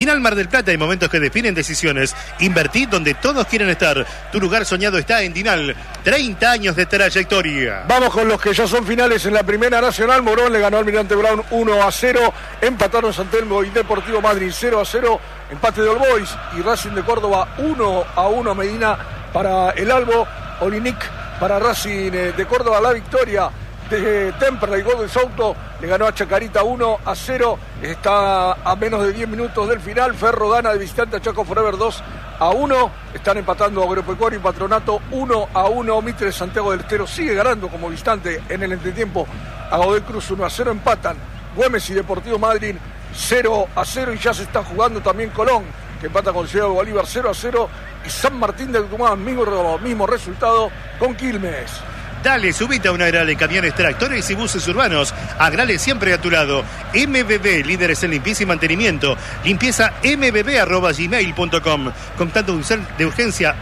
Final Mar del Plata, hay momentos que definen decisiones. Invertí donde todos quieren estar. Tu lugar soñado está en Dinal. 30 años de trayectoria. Vamos con los que ya son finales en la Primera Nacional. Morón le ganó al Almirante Brown 1-0. Empataron San Telmo y Deportivo Madrid 0-0. Empate de All Boys y Racing de Córdoba 1-1. Medina para el Albo. Olinic para Racing de Córdoba. La victoria de Temperley. Gol de Souto le ganó a Chacarita 1-0. Está a menos de 10 minutos del final. Ferro gana de visitante a Chaco Forever 2-1. Están empatando Agropecuario y Patronato 1-1. Mitre Santiago del Estero sigue ganando como visitante en el entretiempo a Godoy Cruz 1-0. Empatan Güemes y Deportivo Madrid 0-0. Y ya se está jugando también Colón, que empata con Ciudad de Bolívar 0-0. Y San Martín de Tucumán, mismo resultado con Quilmes. Dale, subite a una Agrale, camiones, tractores y buses urbanos. Agrale siempre a tu lado. MBB, líderes en limpieza y mantenimiento. Limpieza mbb@gmail.com. Contacto de urgencia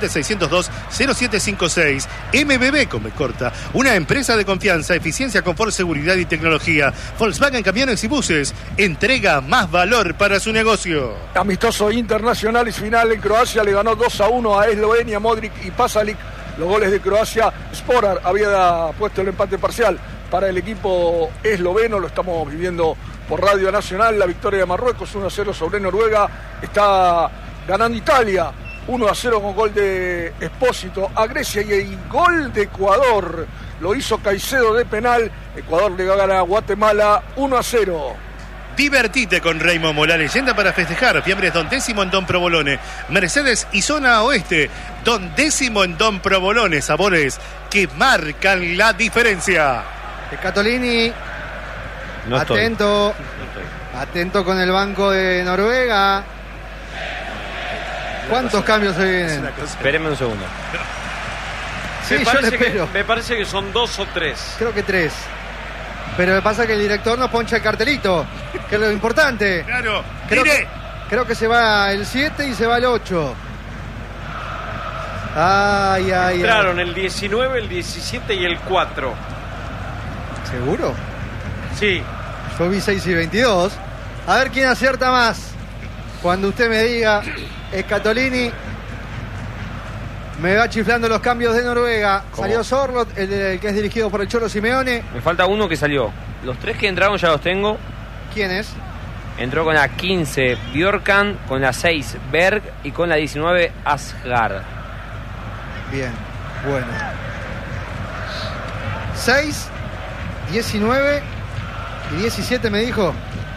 117-602-0756. MBB con B corta. Una empresa de confianza, eficiencia, confort, seguridad y tecnología. Volkswagen Camiones y Buses. Entrega más valor para su negocio. Amistoso internacional y final en Croacia. Le ganó 2-1 a Eslovenia, Modric y Pasalic. Los goles de Croacia. Sporar había puesto el empate parcial para el equipo esloveno. Lo estamos viviendo por Radio Nacional. La victoria de Marruecos 1-0 sobre Noruega. Está ganando Italia 1-0 con gol de Espósito a Grecia. Y el gol de Ecuador lo hizo Caicedo de penal. Ecuador le gana a Guatemala 1-0. Divertite con Raymond, la leyenda para festejar. Fiambres Don Décimo en Don Provolone. Mercedes y Zona Oeste. Don Décimo en Don Provolone. Sabores que marcan la diferencia. Scatolini. No atento. Atento con el banco de Noruega. ¿Cuántos cambios se vienen? Espéreme un segundo. Sí, yo le espero. Me parece que son 2 o 3. Creo que 3. Pero me pasa que el director nos poncha el cartelito, que es lo importante. Claro, creo que se va el 7 y se va el 8. Ay. Entraron el 19, el 17 y el 4. ¿Seguro? Sí. Yo vi 6 y 22. A ver quién acierta más. Cuando usted me diga, Scatolini. Me va chiflando los cambios de Noruega. ¿Cómo? Salió Sorlot, el que es dirigido por el Cholo Simeone. Me falta uno que salió. Los 3 que entraron ya los tengo. ¿Quién es? Entró con la 15 Bjorkan, con la 6 Berg y con la 19 Asgard. Bien, bueno. 6, 19 y 17 me dijo.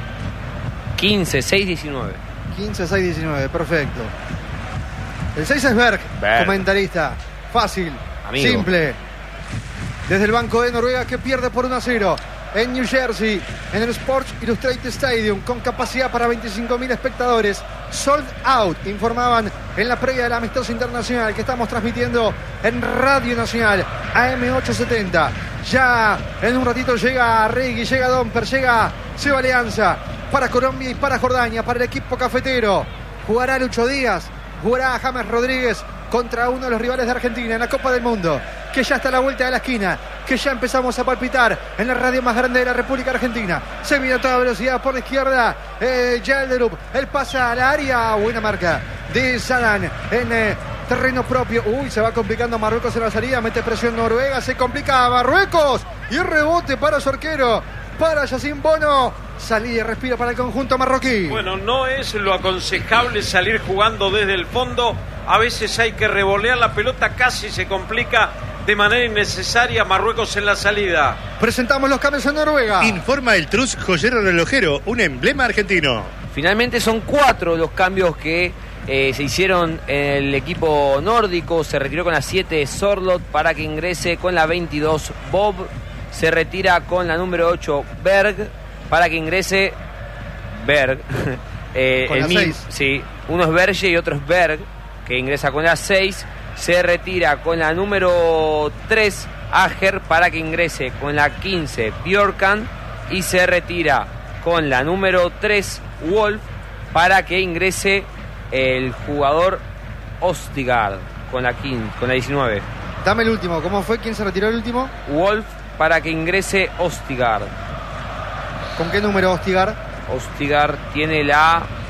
15, 6, 19. 15, 6, 19, perfecto. El 6 es Berg, comentarista. Fácil, amigo. Simple. Desde el banco de Noruega, que pierde por 1-0 en New Jersey, en el Sports Illustrated Stadium, con capacidad para 25.000 espectadores. Sold out, informaban en la previa del amistoso internacional que estamos transmitiendo en Radio Nacional AM870. Ya en un ratito llega Regui, llega Domper, llega Seba Alianza para Colombia y para Jordania, para el equipo cafetero. Jugará Lucho Díaz, jugará James Rodríguez contra uno de los rivales de Argentina en la Copa del Mundo, que ya está a la vuelta de la esquina, que ya empezamos a palpitar en la radio más grande de la República Argentina. Se viene a toda velocidad por la izquierda, Gelderup, el pase al área, buena marca de Sadan en terreno propio. Uy, se va complicando Marruecos en la salida, mete presión Noruega, se complica a Marruecos y rebote para su arquero, para Yacine Bono. Salida y respira para el conjunto marroquí. Bueno, no es lo aconsejable salir jugando desde el fondo. A veces hay que revolear la pelota, casi se complica de manera innecesaria Marruecos en la salida. Presentamos los cambios en Noruega. Informa el Trus Joyero Relojero, un emblema argentino. Finalmente son 4 los cambios que se hicieron en el equipo nórdico. Se retiró con la 7 Sorlot para que ingrese con la 22 Bob. Se retira con la número 8 Berg para que ingrese Berg. Con la 6. Sí, uno es Berge y otro es Berg, que ingresa con la 6. Se retira con la número 3 Ager para que ingrese con la 15 Bjorkan. Y se retira con la número 3 Wolf para que ingrese el jugador Ostigard con la 19. Dame el último, ¿cómo fue? ¿Quién se retiró el último? Wolf para que ingrese Ostigard. ¿Con qué número Ostigard? Ostigard tiene la